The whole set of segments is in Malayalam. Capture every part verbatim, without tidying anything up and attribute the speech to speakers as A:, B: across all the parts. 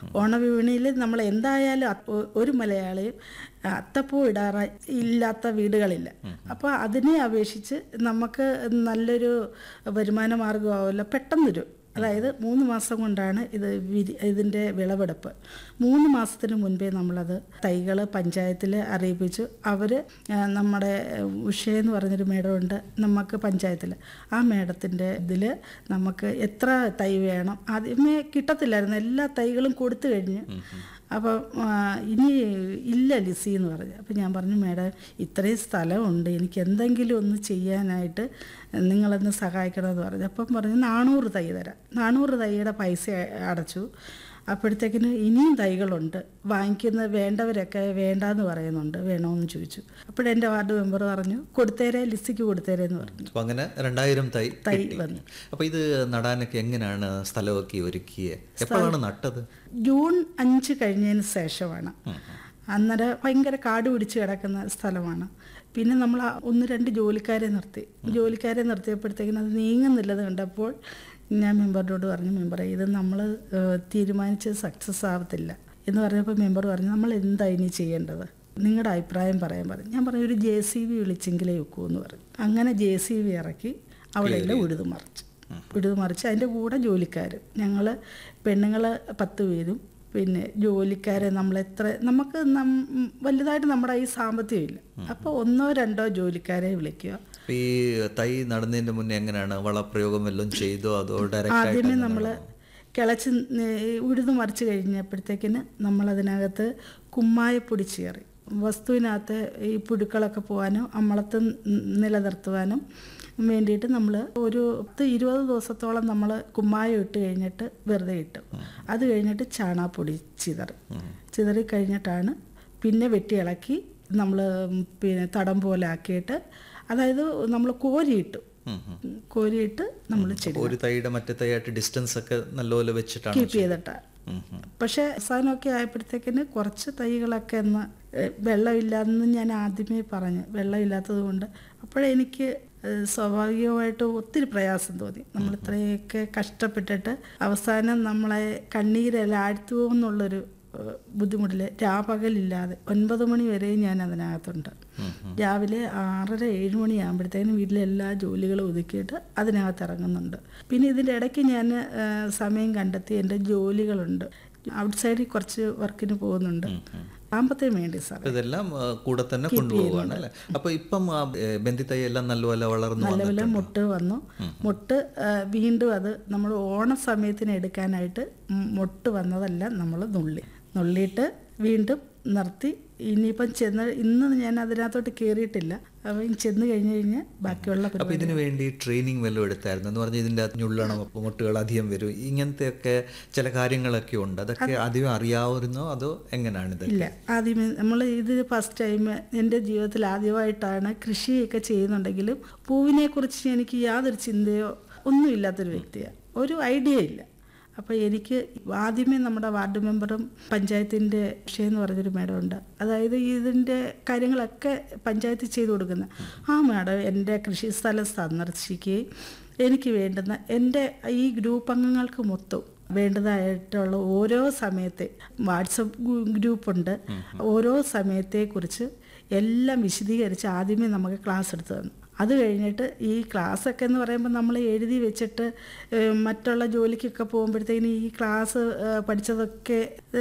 A: ഓണവിപണിയിൽ നമ്മൾ എന്തായാലും അ- ഒരു മലയാളിയും അത്തപ്പൂ ഇടാറ ഇല്ലാത്ത വീടുകളില്ല. അപ്പോൾ അതിനെ അപേക്ഷിച്ച് നമുക്ക് നല്ലൊരു വരുമാന മാർഗമാവില്ല. പെട്ടെന്നൊരു അതായത് മൂന്ന് മാസം കൊണ്ടാണ് ഇത് വിരി ഇതിൻ്റെ വിളവെടുപ്പ്. മൂന്ന് മാസത്തിന് മുൻപേ നമ്മളത് തൈകൾ പഞ്ചായത്തിൽ അറിയിപ്പിച്ചു. അവർ നമ്മുടെ ഉഷ എന്ന് പറഞ്ഞൊരു മേഡമുണ്ട് നമുക്ക് പഞ്ചായത്തിൽ. ആ മേഡത്തിൻ്റെ ഇതിൽ നമുക്ക് എത്ര തൈ വേണം ആദ്യമേ കിട്ടത്തില്ലായിരുന്നു. എല്ലാ തൈകളും കൊടുത്തു കഴിഞ്ഞ്. അപ്പം ഇനി ഇല്ല ലിസി എന്ന് പറഞ്ഞു. അപ്പം ഞാൻ പറഞ്ഞു, മേഡം ഇത്രയും സ്ഥലമുണ്ട്, എനിക്ക് എന്തെങ്കിലും ഒന്ന് ചെയ്യാനായിട്ട് നിങ്ങളൊന്ന് സഹായിക്കണമെന്ന് പറഞ്ഞു. അപ്പം പറഞ്ഞു നാനൂറ് തൈ തരാം. നാനൂറ് തൈയുടെ പൈസ അടച്ചു. അപ്പോഴത്തേക്കിന് ഇനിയും തൈകളുണ്ട്, വാങ്ങിക്കുന്ന വേണ്ടവരൊക്കെ വേണ്ടാന്ന് പറയുന്നുണ്ട്, വേണമെന്ന് ചോദിച്ചു. അപ്പോഴെൻ്റെ വാർഡ് മെമ്പർ പറഞ്ഞു കൊടുത്തേരെ, ലിസിക്ക് കൊടുത്തേരെ എന്ന് പറഞ്ഞു.
B: അപ്പോൾ അങ്ങനെ രണ്ടായിരം തൈ
A: തൈ വന്നു.
B: അപ്പോൾ ഇത് നടാനൊക്കെ എങ്ങനെയാണ് സ്ഥലമൊക്കെ ഒരുക്കിയത്? എപ്പോഴാണ് നട്ടത്?
A: ജൂൺ അഞ്ച് കഴിഞ്ഞതിന് ശേഷമാണ്. അന്നേരം ഭയങ്കര കാട് പിടിച്ച് കിടക്കുന്ന സ്ഥലമാണ്. പിന്നെ നമ്മൾ ഒന്ന് രണ്ട് ജോലിക്കാരെ നിർത്തി. ജോലിക്കാരെ നിർത്തിയപ്പോഴത്തേക്കിനും അത് നീങ്ങുന്നില്ലത് കണ്ടപ്പോൾ ഞാൻ മെമ്പറിനോട് പറഞ്ഞു, മെമ്പറെ ഇത് നമ്മൾ തീരുമാനിച്ച് സക്സസ് ആവത്തില്ല എന്ന് പറഞ്ഞപ്പോൾ മെമ്പർ പറഞ്ഞു, നമ്മൾ എന്താ ഇനി ചെയ്യേണ്ടത്, നിങ്ങളുടെ അഭിപ്രായം പറയാൻ പറഞ്ഞു. ഞാൻ പറഞ്ഞു ഒരു ജെ സി ബി വിളിച്ചെങ്കിലേ വെക്കൂ എന്ന് പറഞ്ഞു. അങ്ങനെ ജെ സി ബി ഇറക്കി അവിടെയെല്ലാം ഉഴുതു മറിച്ച് ഉഴുതു മറിച്ച് അതിൻ്റെ കൂടെ ജോലിക്കാർ, ഞങ്ങൾ പെണ്ണുങ്ങൾ പത്ത് പേരും പിന്നെ ജോലിക്കാരെ നമ്മൾ എത്ര നമുക്ക് നം വലുതായിട്ട് നമ്മുടെ ഈ സാമ്പത്തികമില്ല. അപ്പോൾ ഒന്നോ രണ്ടോ ജോലിക്കാരെ വിളിക്കുക.
B: ഈ തൈ നടുന്നതിന് മുന്നേ എങ്ങനെയാണ് വളപ്രയോഗം വല്ലതും ചെയ്തോ അതോ ഡയറക്റ്റ്?
A: ആദ്യമേ നമ്മൾ കിളച്ച് ഉഴുതു മറിച്ച് കഴിഞ്ഞപ്പോഴത്തേക്കിന് നമ്മളതിനകത്ത് കുമ്മായപ്പൊടി ചേറി വസ്തുവിനകത്ത് ഈ പുഴുക്കളൊക്കെ പോകാനും അമ്മളത്ത് നിലനിർത്തുവാനും വേണ്ടിയിട്ട് നമ്മൾ ഒരു പത്ത് ഇരുപത് ദിവസത്തോളം നമ്മൾ കുമ്മായം ഇട്ട് കഴിഞ്ഞിട്ട് വെറുതെ ഇട്ടു. അത് കഴിഞ്ഞിട്ട് ചാണകപ്പൊടി ചിതറി ചിതറി കഴിഞ്ഞിട്ടാണ് പിന്നെ വെട്ടി ഇളക്കി നമ്മൾ പിന്നെ തടം പോലെ ആക്കിയിട്ട്, അതായത് നമ്മൾ കോരിയിട്ടു കോരിയിട്ട് നമ്മൾ ചെടി
B: ഒരു തൈയുടെ മറ്റേ തൈയായിട്ട് ഡിസ്റ്റൻസ് ഒക്കെ നല്ലപോലെ വെച്ചിട്ടാണ്
A: കീപ്പ് ചെയ്തിട്ടാണ്. പക്ഷേ അവസാനമൊക്കെ ആയപ്പോഴത്തേക്കിന് കുറച്ച് തൈകളൊക്കെ ഒന്ന് വെള്ളമില്ലാന്ന് ഞാൻ ആദ്യമേ പറഞ്ഞു, വെള്ളമില്ലാത്തത് കൊണ്ട്. അപ്പോഴെനിക്ക് സ്വാഭാവികമായിട്ട് ഒത്തിരി പ്രയാസം തോന്നി. നമ്മൾ ഇത്രയൊക്കെ കഷ്ടപ്പെട്ടിട്ട് അവസാനം നമ്മളെ കണ്ണീരെല്ലാം ആഴ്ത്തു എന്നുള്ളൊരു ബുദ്ധിമുട്ടിൽ രാപകലില്ലാതെ ഒൻപത് മണി വരെ ഞാൻ അതിനകത്തുണ്ട്. രാവിലെ ആറര ഏഴ് മണിയാകുമ്പോഴത്തേനും വീട്ടിലെ എല്ലാ ജോലികളും ഒതുക്കിയിട്ട് അതിനകത്ത് ഇറങ്ങുന്നുണ്ട്. പിന്നെ ഇതിൻ്റെ ഇടയ്ക്ക് ഞാൻ സമയം കണ്ടെത്തി എൻ്റെ ജോലികളുണ്ട്, ഔട്ട് സൈഡിൽ കുറച്ച് വർക്കിന് പോകുന്നുണ്ട്, സാമ്പത്തികം വേണ്ടി സാർ.
B: ഇതെല്ലാം കൂടെ തന്നെ കൊണ്ടുപോകുകയാണ് അല്ലേ? അപ്പൊ ഇപ്പം ബന്ധിത്തൈ എല്ലാം നല്ലപോലെ വളർന്നു,
A: നല്ലപോലെ മുട്ട് വന്നു. മുട്ട് വീണ്ടും അത് നമ്മൾ ഓണ സമയത്തിന് എടുക്കാനായിട്ട് മുട്ട് വന്നതെല്ലാം നമ്മൾ നുള്ളി നുള്ളിയിട്ട് വീണ്ടും നിർത്തി. ഇനിയിപ്പം ചെന്ന് ഇന്ന് ഞാൻ അതിനകത്തോട്ട് കയറിയിട്ടില്ല. അപ്പം ചെന്ന് കഴിഞ്ഞ് കഴിഞ്ഞ് ബാക്കിയുള്ള
B: അപ്പൊ ഇതിനു വേണ്ടി ട്രെയിനിങ് വല്ലതും എടുത്തായിരുന്നു എന്ന് പറഞ്ഞാൽ ഇതിൻ്റെ അകത്ത് ഞുള്ളണം, മുട്ടുകൾ അധികം വരും, ഇങ്ങനത്തെ ഒക്കെ ചില കാര്യങ്ങളൊക്കെ ഉണ്ട്. അതൊക്കെ ആദ്യം അറിയാവുന്നോ അതോ എങ്ങനെയാണിത്?
A: ഇല്ല, ആദ്യമേ നമ്മൾ ഇത് ഫസ്റ്റ് ടൈം എൻ്റെ ജീവിതത്തിൽ ആദ്യമായിട്ടാണ് കൃഷിയൊക്കെ ചെയ്യുന്നുണ്ടെങ്കിലും പൂവിനെ കുറിച്ച് എനിക്ക് യാതൊരു ചിന്തയോ ഒന്നുമില്ലാത്തൊരു വ്യക്തിയാണ്, ഒരു ഐഡിയ ഇല്ല. അപ്പോൾ എനിക്ക് ആദ്യമേ നമ്മുടെ വാർഡ് മെമ്പറും പഞ്ചായത്തിൻ്റെ വിഷയം എന്ന് പറഞ്ഞൊരു മേഡം ഉണ്ട്, അതായത് ഇതിൻ്റെ കാര്യങ്ങളൊക്കെ പഞ്ചായത്ത് ചെയ്തു കൊടുക്കുന്ന ആ മേഡം എൻ്റെ കൃഷി സ്ഥലം സന്ദർശിക്കുകയും എനിക്ക് വേണ്ടുന്ന എൻ്റെ ഈ ഗ്രൂപ്പ് അംഗങ്ങൾക്ക് മൊത്തം വേണ്ടതായിട്ടുള്ള ഓരോ സമയത്തെ വാട്സപ്പ് ഗ്രൂപ്പുണ്ട്, ഓരോ സമയത്തെക്കുറിച്ച് എല്ലാം വിശദീകരിച്ച് ആദ്യമേ നമുക്ക് ക്ലാസ് എടുത്തു തന്നു. അത് കഴിഞ്ഞിട്ട് ഈ ക്ലാസ്സൊക്കെ എന്ന് പറയുമ്പോൾ നമ്മൾ എഴുതി വെച്ചിട്ട് മറ്റുള്ള ജോലിക്കൊക്കെ പോകുമ്പോഴത്തേക്കിന് ഈ ക്ലാസ് പഠിച്ചതൊക്കെ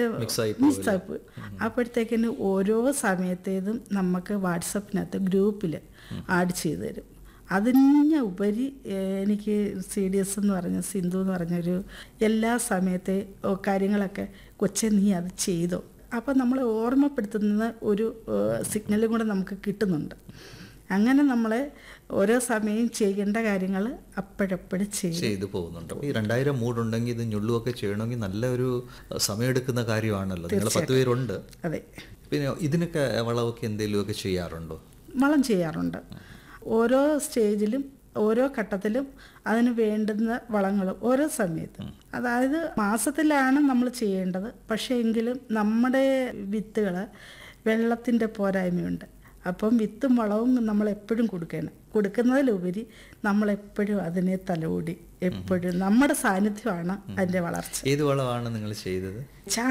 A: മിസ്സായി. അപ്പോഴത്തേക്കിന് ഓരോ സമയത്തേതും നമുക്ക് വാട്സപ്പിനകത്ത് ഗ്രൂപ്പിൽ ആഡ് ചെയ്ത് തരും. അതിന് ഉപരി എനിക്ക് സി ഡി എസ് എന്ന് പറഞ്ഞ സിന്ധു എന്ന് പറഞ്ഞൊരു എല്ലാ സമയത്തെ കാര്യങ്ങളൊക്കെ കൊച്ചെ നീ അത് ചെയ്തോ, അപ്പം നമ്മളെ ഓർമ്മപ്പെടുത്തുന്ന ഒരു സിഗ്നലും കൂടെ നമുക്ക് കിട്ടുന്നുണ്ട്. അങ്ങനെ നമ്മളെ ഓരോ സമയം ചെയ്യേണ്ട കാര്യങ്ങൾ അപ്പോഴപ്പോഴും
B: ചെയ്തു പോകുന്നുണ്ട്. ഈ രണ്ടായിരം മൂടുണ്ടെങ്കിൽ ഇത് ഞുള്ളുമൊക്കെ ചെയ്യണമെങ്കിൽ നല്ലൊരു സമയമെടുക്കുന്ന കാര്യമാണല്ലോ. നിങ്ങൾ പത്ത് പേരുണ്ട്.
A: അതെ.
B: പിന്നെ ഇതിനൊക്കെ വളമൊക്കെ എന്തെങ്കിലുമൊക്കെ ചെയ്യാറുണ്ടോ?
A: വളം ചെയ്യാറുണ്ട്. ഓരോ സ്റ്റേജിലും ഓരോ ഘട്ടത്തിലും അതിന് വേണ്ടുന്ന വളങ്ങളും ഓരോ സമയത്തും, അതായത് മാസത്തിലാണ് നമ്മൾ ചെയ്യേണ്ടത്. പക്ഷേ എങ്കിലും നമ്മുടെ വിത്തുകൾ വെള്ളത്തിൻ്റെ പോരായ്മയുണ്ട്. അപ്പം വിത്തും വളവും നമ്മളെപ്പോഴും കൊടുക്കണം. കൊടുക്കുന്നതിലുപരി നമ്മളെപ്പോഴും അതിനെ തലോടി എപ്പോഴും നമ്മുടെ സാന്നിധ്യമാണ് അതിൻ്റെ വളർച്ച.
B: ഏത് വളമാണ് നിങ്ങൾ ചെയ്തത്?